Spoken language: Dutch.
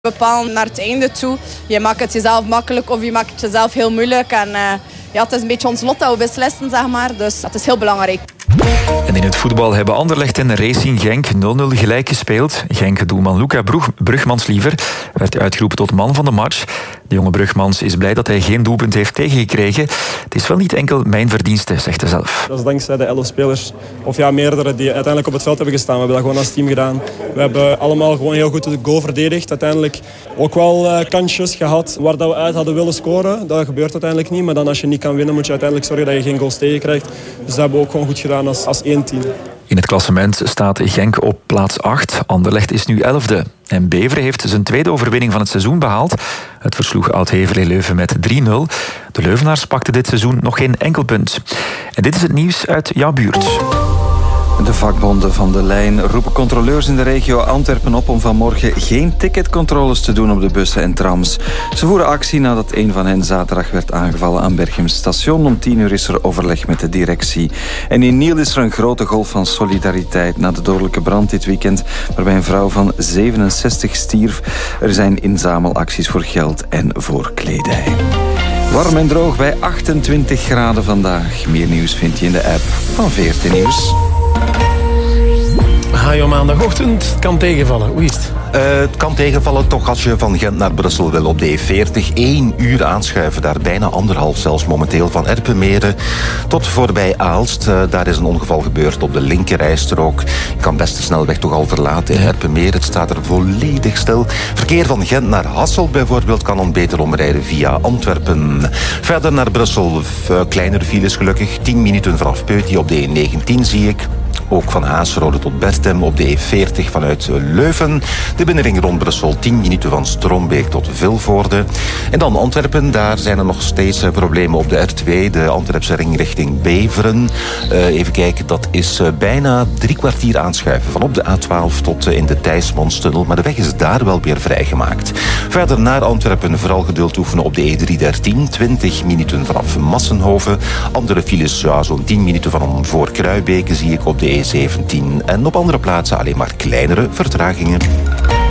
bepalen naar het einde toe. Je maakt het jezelf makkelijk of je maakt het jezelf heel moeilijk. En het is een beetje ons lot dat we beslissen, zeg maar. Dus dat is heel belangrijk. En in het voetbal hebben Anderlecht en Racing Genk 0-0 gelijk gespeeld. Genk-doelman Luca Brugmans werd uitgeroepen tot man van de match. De jonge Brugmans is blij dat hij geen doelpunt heeft tegengekregen. Het is wel niet enkel mijn verdienste, zegt hij zelf. Dat is dankzij de 11 spelers, of meerdere, die uiteindelijk op het veld hebben gestaan. We hebben dat gewoon als team gedaan. We hebben allemaal gewoon heel goed de goal verdedigd. Uiteindelijk ook wel kansjes gehad waar dat we uit hadden willen scoren. Dat gebeurt uiteindelijk niet. Maar dan als je niet kan winnen, moet je uiteindelijk zorgen dat je geen goals tegenkrijgt. Dus dat hebben we ook gewoon goed gedaan als één team. In het klassement staat Genk op plaats 8. Anderlecht is nu 11e. En Beveren heeft zijn tweede overwinning van het seizoen behaald. Het versloeg Oud-Heverlee Leuven met 3-0. De Leuvenaars pakten dit seizoen nog geen enkel punt. En dit is het nieuws uit jouw buurt. De vakbonden van de lijn roepen controleurs in de regio Antwerpen op om vanmorgen geen ticketcontroles te doen op de bussen en trams. Ze voeren actie nadat een van hen zaterdag werd aangevallen aan Berchems station. Om 10 uur is er overleg met de directie. En in Niel is er een grote golf van solidariteit na de dodelijke brand dit weekend, waarbij een vrouw van 67 stierf. Er zijn inzamelacties voor geld en voor kledij. Warm en droog bij 28 graden vandaag. Meer nieuws vind je in de app van VRT Nieuws. Hajo, maandagochtend. Het kan tegenvallen. Hoe is het? Het kan tegenvallen toch als je van Gent naar Brussel wil op de E40. 1 uur aanschuiven, daar bijna 1,5 zelfs momenteel. Van Erpenmeren tot voorbij Aalst. Daar is een ongeval gebeurd op de linkerrijstrook. Je kan best de snelweg toch al verlaten. In Erpenmeren, het staat er volledig stil. Verkeer van Gent naar Hasselt bijvoorbeeld kan dan beter omrijden via Antwerpen. Verder naar Brussel, kleinere files gelukkig. 10 minuten vanaf Peuty op de E19 zie ik. Ook van Haasrode tot Bertem op de E40 vanuit Leuven. De binnenring rond Brussel 10 minuten van Strombeek tot Vilvoorde. En dan Antwerpen, daar zijn er nog steeds problemen op de R2. De Antwerpse ring richting Beveren. Even kijken, dat is bijna 3 kwartier aanschuiven. Van op de A12 tot in de Thijsmanstunnel. Maar de weg is daar wel weer vrijgemaakt. Verder naar Antwerpen vooral geduld oefenen op de E313. 20 minuten vanaf Massenhoven. Andere files, zo'n 10 minuten van voor Kruibeke zie ik op de E17. En op andere plaatsen alleen maar kleinere vertragingen.